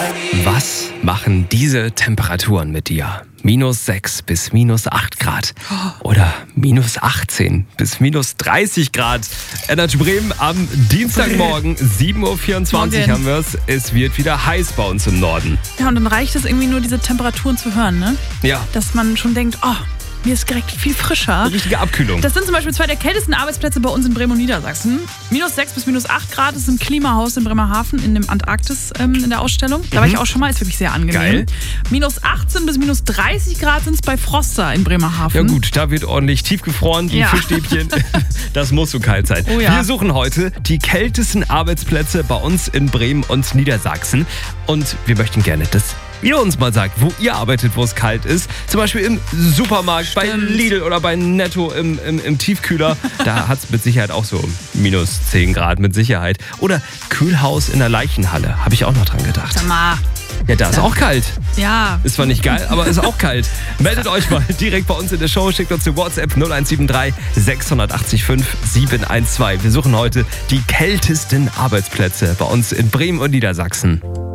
Was machen diese Temperaturen mit dir? -6 bis -8 Grad oder -18 bis -30 Grad. Energy Bremen am Dienstagmorgen, 7.24 Uhr haben wir es. Es wird wieder heiß bei uns im Norden. Ja, und dann reicht es irgendwie nur, diese Temperaturen zu hören, ne? Ja. Dass man schon denkt, oh, mir ist direkt viel frischer. Eine richtige Abkühlung. Das sind zum Beispiel 2 der kältesten Arbeitsplätze bei uns in Bremen und Niedersachsen. -6 bis -8 Grad ist ein Klimahaus in Bremerhaven in dem Antarktis in der Ausstellung. Da war ich auch schon mal, ist wirklich sehr angenehm. Geil. -18 bis -30 Grad sind es bei Froster in Bremerhaven. Ja gut, da wird ordentlich tiefgefroren, die Fischstäbchen. Das muss so kalt sein. Oh ja. Wir suchen heute die kältesten Arbeitsplätze bei uns in Bremen und Niedersachsen. Und wir möchten gerne, dass ihr uns mal sagt, wo ihr arbeitet, wo es kalt ist. Zum Beispiel im Supermarkt, bei Lidl oder bei Netto im Tiefkühler. Da hat es mit Sicherheit auch so -10 Grad mit Sicherheit. Oder Kühlhaus in der Leichenhalle. Habe ich auch noch dran gedacht. Sag mal. Ja, da ist auch kalt. Ja. Ist zwar nicht geil, aber ist auch kalt. Meldet euch mal direkt bei uns in der Show. Schickt uns zu WhatsApp 0173 680 712. Wir suchen heute die kältesten Arbeitsplätze bei uns in Bremen und Niedersachsen.